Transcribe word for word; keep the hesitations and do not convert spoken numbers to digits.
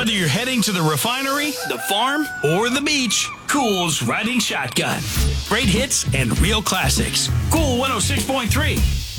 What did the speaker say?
Whether you're heading to the refinery, the farm, or the beach, Cool's riding shotgun. Great hits and real classics. Cool one oh six point three.